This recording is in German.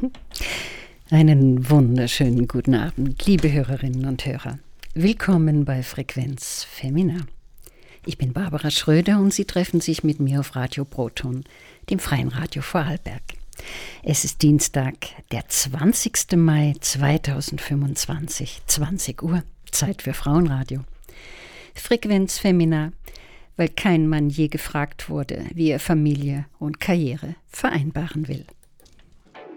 Einen wunderschönen guten Abend, liebe Hörerinnen und Hörer. Willkommen bei Frequenz Femina. Ich bin Barbara Schröder und Sie treffen sich mit mir auf Radio Proton, dem freien Radio Vorarlberg. Es ist Dienstag, der 20. Mai 2025, 20 Uhr, Zeit für Frauenradio. Frequenz Femina, weil kein Mann je gefragt wurde, wie er Familie und Karriere vereinbaren will.